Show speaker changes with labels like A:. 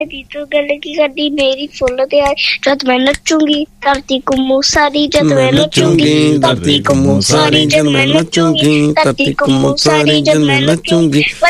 A: ਦੀ ਤੂੰ ਗੱਲ ਕੀ ਕਰਦੀ ਮੇਰੀ ਫੁੱਲ ਤੇ ਆਈ ਜਦ ਮੈਂ ਨੱਚੂਗੀ ਧਰਤੀ ਘੁੰਮੂ ਸਾਰੀ ਜਦ ਮੈਂ ਨੱਚੂਗੀ ਧਰਤੀ ਘੁੰਮੂ ਸਾਰੀ ਜਦ ਮੈਂ ਨੱਚੂਗੀ ਧਰਤੀ ਘੁੰਮੂ ਸਾਰੀ ਜਦ ਮੈਂ ਨੱਚੂਗੀ